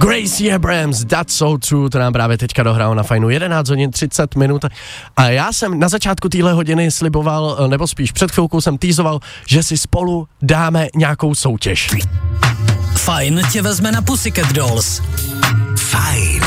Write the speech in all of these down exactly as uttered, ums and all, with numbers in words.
Gracie Abrams, That's So True, to nám právě teďka dohrálo na Fajnu jedenáct hodin třicet minut. A já jsem na začátku téhle hodiny sliboval, nebo spíš před chvilkou jsem týzoval, že si spolu dáme nějakou soutěž. Fajn tě vezme na Pussycat Dolls. Fajn.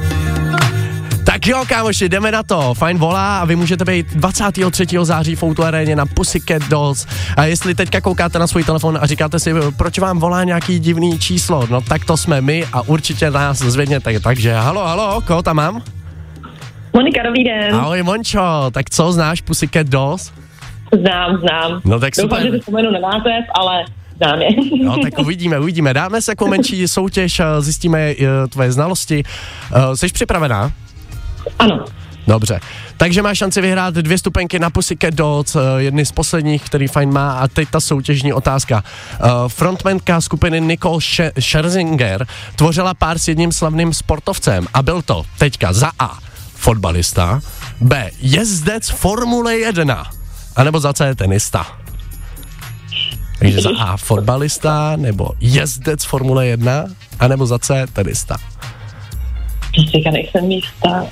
Tak jo, kámoši, jdeme na to. Fajn volá a vy můžete být dvacátého třetího září v Outu aréně na Pussycat Dolls. A jestli teďka koukáte na svůj telefon a říkáte si, proč vám volá nějaký divný číslo, no tak to jsme my a určitě nás zvedněte. Takže halo, halo, koho tam mám? Monika, dobrý den. Ahoj, Mončo, tak co, znáš Pussycat Dolls? Znám, znám. No tak super. Doufám, že si vzpomenu na název, ale znám je. No tak uvidíme, uvidíme. Dáme se jako menší soutěž, zjistíme tvoje znalosti. Jsi připravená? Ano. Dobře, takže máš šanci vyhrát dvě stupenky na Pussycat Dolls, jedny z posledních, který Fajn má, a teď ta soutěžní otázka. Frontmanka skupiny Nicole Scherzinger tvořila pár s jedním slavným sportovcem a byl to teďka za A fotbalista, B jezdec Formule jedna, anebo za C tenista. Takže za A fotbalista, nebo jezdec Formule jedna, anebo za C tenista. Teďka nejsem jistá.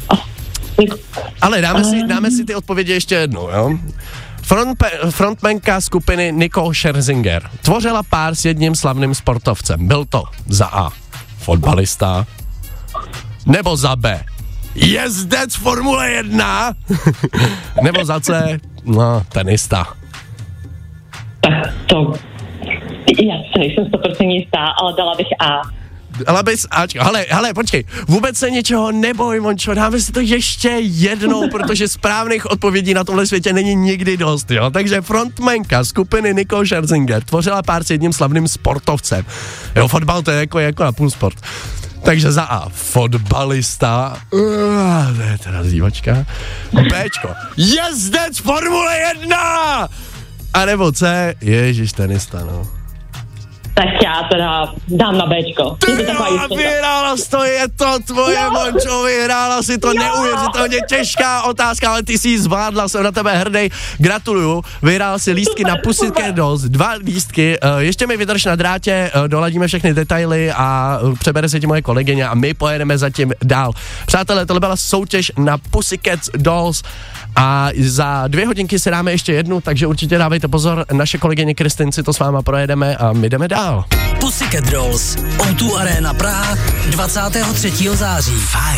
Ale dáme si, dáme si ty odpovědi ještě jednou, jo? Frontpe, frontmanka skupiny Nicole Scherzinger tvořila pár s jedním slavným sportovcem. Byl to za A fotbalista, nebo za B jezdec Formule jedna, nebo za C, no, tenista. Tak to, já si nejsem sto procent jistá, ale dala bych A. Ale bys, Ačko, hele, hele, počkej, vůbec se něčeho neboj, Mončo, dáme si to ještě jednou, protože správných odpovědí na tomhle světě není nikdy dost, jo, takže frontmanka skupiny Nicole Scherzinger tvořila pár s jedním slavným sportovcem, jo, fotbal to je jako, jako na půl sport, takže za A fotbalista, uh, to je teda zývačka, Bčko, jezdec Formule jedna, a nebo C, ježiš, tenista, no. Tak já teda dám na Bčko. Ty jo, vyhrála jsi to, je to tvoje, jo. Mončo, vyhrála si to, jo. Neuvěřitelně těžká otázka, ale ty jsi ji zvládla, jsem na tebe hrdý, gratuluju, vyhrála si lístky na Pussycat Dolls, dva lístky, uh, ještě mi vydrž na drátě, uh, doladíme všechny detaily a uh, přebere se ti moje kolegyně a my pojedeme zatím dál. Přátelé, tohle byla soutěž na Pussycat Dolls a za dvě hodinky si dáme ještě jednu, takže určitě dávejte pozor, naše kolegyně Kristin si to s váma projedeme a my jdeme dál. Pussycat Dolls, Outu Arena Praha, dvacátého třetího září. Fajn.